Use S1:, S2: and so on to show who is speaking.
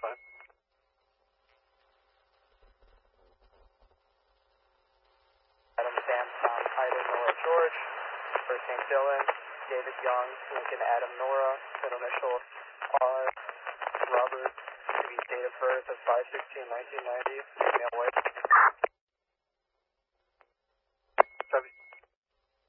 S1: 5.
S2: Adam Sam Tom Ida Nora George, first name Dylan, David Young, Lincoln Adam Nora, middle initial R, Robert, date of birth of 5/16/1990, male white.